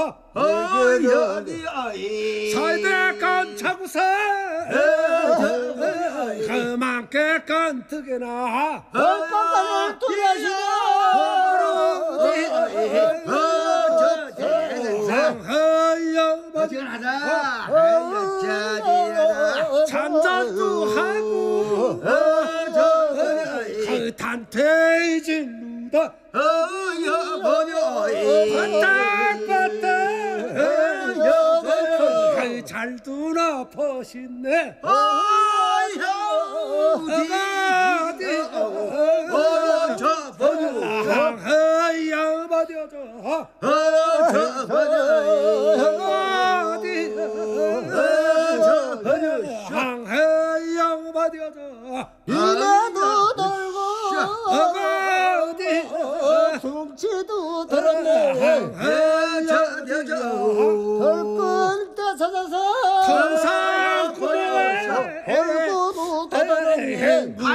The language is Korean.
사이대간 차구사 그만큼 뜨게나 깜깜을 뚫어시나 잔잔도 하고 단테이진 루다 바닥바닥 잘두나 퍼신네 이나도 돌고 둥치도 들었네 덜끈 때 찾아서 통상 얼굴도 더 들었네